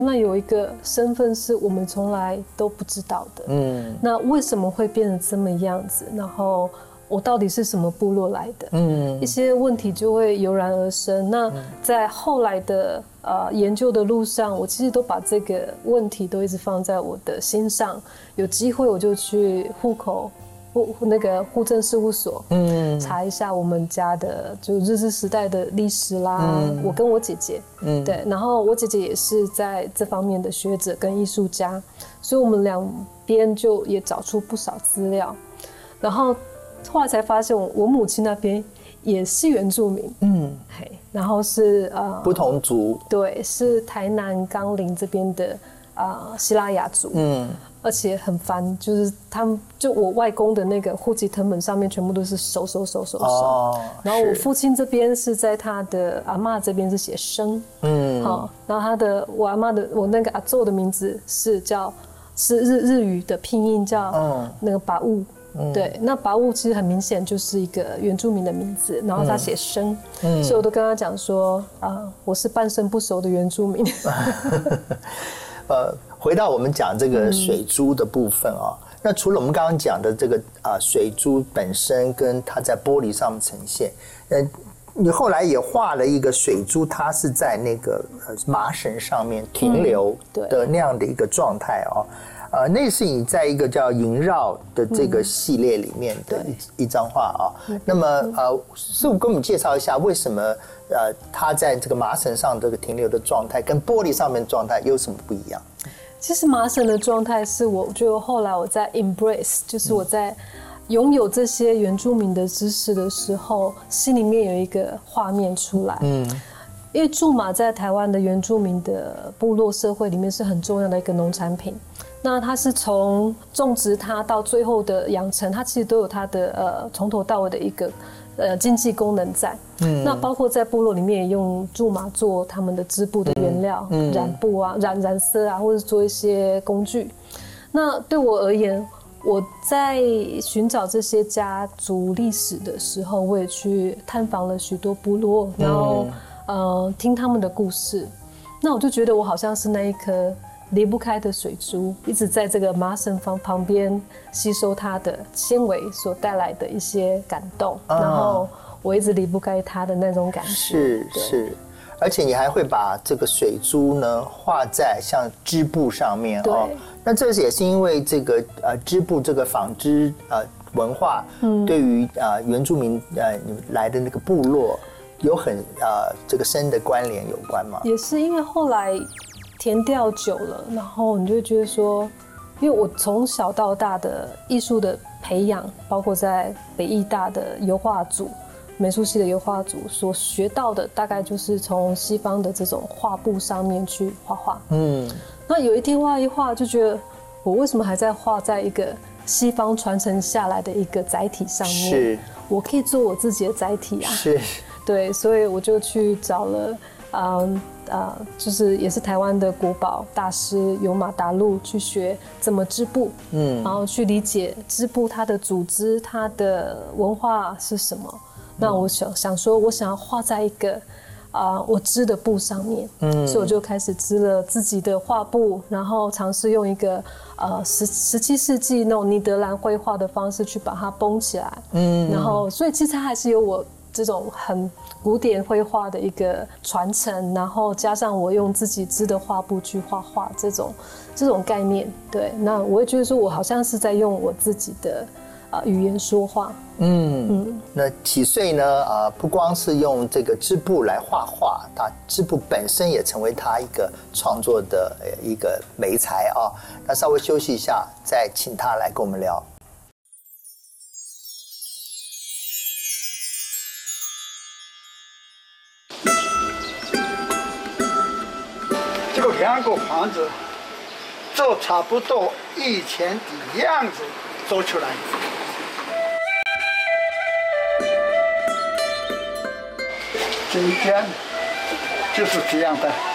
那有一个身份是我们从来都不知道的，那为什么会变成这么样子？然后我到底是什么部落来的？一些问题就会油然而生。那在后来的研究的路上，我其实都把这个问题都一直放在我的心上。有机会我就去户政事务所，查一下我们家的就日治时代的历史啦。我跟我姐姐，对，然后我姐姐也是在这方面的学者跟艺术家，所以我们两边就也找出不少资料。然后后来才发现，我母亲那边也是原住民，然后是不同族， 对，是台南冈林这边的西拉雅族，而且很烦，就是他们就我外公的那个户籍誊本上面全部都是手，然后我父亲这边是在他的阿嬷这边是写生，然后我阿嬷的我那个阿祖的名字是日语的拼音叫那个把物。对，那把物其实很明显就是一个原住民的名字，然后他写生，所以我都跟他讲说我是半生不熟的原住民。 回到我们讲这个水珠的部分啊，那除了我们刚刚讲的这个水珠本身跟它在玻璃上面呈现，你后来也画了一个水珠，它是在那个麻绳上面停留的那样的一个状态啊。那是你在一个叫萦绕的这个系列里面的一张画啊。那么师傅给我们介绍一下，为什么它在这个麻绳上这个停留的状态跟玻璃上面状态有什么不一样？ 其实麻绳的状态是我觉得后来我在 embrace， 就是我在拥有这些原住民的知识的时候，心里面有一个画面出来。因为苎麻在台湾的原住民的部落社会里面是很重要的一个农产品。那它是从种植它到最后的养成，它其实都有它的从头到尾的一个经济功能在。那包括在部落里面也用苎麻做他们的织布的原料，染布啊、染色啊，或者做一些工具。那对我而言，我在寻找这些家族历史的时候，我也去探访了许多部落，然后听他们的故事。那我就觉得我好像是那一颗离不开的水珠，一直在这个麻绳旁边吸收它的纤维所带来的一些感动，然后我一直离不开它的那种感觉。 是，而且你还会把这个水珠呢画在像织布上面哦。那这也是因为这个织布这个纺织文化，对于原住民你们来的那个部落有很这个深的关联有关吗？ 也是因为后来田调久了，然后你就会觉得说，因为我从小到大的艺术的培养，包括在北艺大的油画组、美术系的油画组所学到的，大概就是从西方的这种画布上面去画画。那有一天画一画，就觉得我为什么还在画在一个西方传承下来的一个载体上面？是，我可以做我自己的载体啊。是，对，所以我就去找了就是也是台湾的国宝大师有马达路去学怎么织布，然后去理解织布它的组织、它的文化是什么。那我想说，我想要画在一个我织的布上面，所以我就开始织了自己的画布，然后尝试用一个17世纪那种尼德兰绘画的方式去把它绷起来，然后所以其实它还是有我这种很古典绘画的一个传承，然后加上我用自己织的画布去画画，这种概念。对，那我会觉得说我好像是在用我自己的语言说话。 那几岁呢？不光是用这个织布来画画，它织布本身也成为他一个创作的一个媒材啊。那稍微休息一下，再请他来跟我们聊。 这个两个房子做差不多以前的样子做出来。这一间就是这样的。